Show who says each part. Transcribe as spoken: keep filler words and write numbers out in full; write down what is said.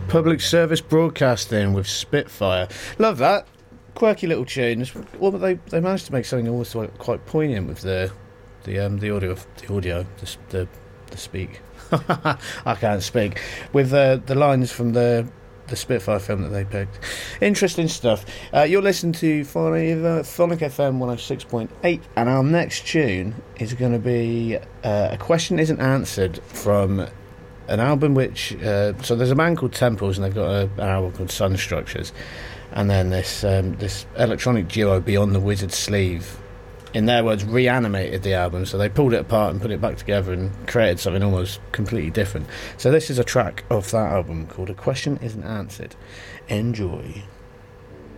Speaker 1: Public service broadcasting with Spitfire. Love that. Quirky little tunes. Well, they they managed to make something almost like quite poignant with the the um the audio the audio the the, the speak. I can't speak with uh, the lines from the the Spitfire film that they picked. Interesting stuff. Uh, you're listening to Phonic F M one oh six point eight, and our next tune is going to be uh, A Question Isn't Answered from an album which... Uh, so there's a band called Temples, and they've got a, an album called Sun Structures, and then this um, this electronic duo Beyond the Wizard's Sleeve, in their words, reanimated the album. So they pulled it apart and put it back together and created something almost completely different. So this is a track off that album called A Question Isn't Answered. Enjoy.